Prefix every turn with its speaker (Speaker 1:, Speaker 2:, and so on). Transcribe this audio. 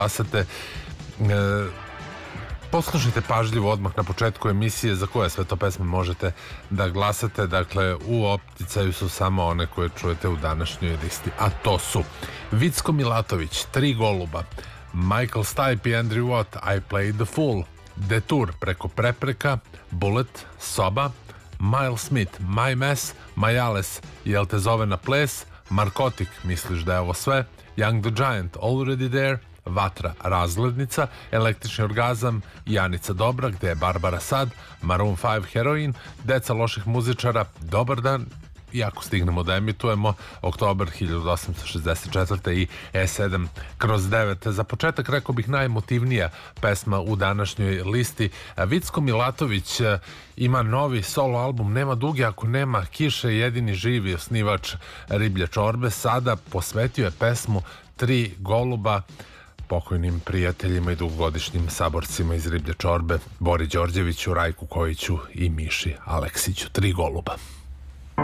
Speaker 1: glasate. Poslušajte pažljivo odmah na početku emisije za koje sve to pesme možete da glasate. Dakle, u opticaju su samo one koje čujete u današnjoj listi, a to su Vicko Milatović, Tri goluba, Michael Stipe i Andrew Watt, I Played the Fool, Detour, Preko prepreka, Bullet, Soba, Miles Smith, My Mess, Majales, Jel te zove na ples, Markotik, Misliš da je ovo sve, Young the Giant, Already There, Vatra, Razglednica, Električni orgazam, Janica Dobra, Gde je Barbara sad, Maroon 5, Heroin, Deca loših muzičara, Dobar dan, i ako stignemo da emitujemo, Oktobar 1864. i E7/9. Za početak rekao bih najemotivnija pesma u današnjoj listi. Vicko Milatović ima novi solo album, nema duge ako nema kiše, jedini živi osnivač Riblje čorbe. Sada posvetio je pesmu Tri goluba pokojnim prijateljima i dugogodišnjim saborcima iz Riblje čorbe, Bori Đorđeviću, Rajku Kojiću i Miši Aleksiću. Tri goluba.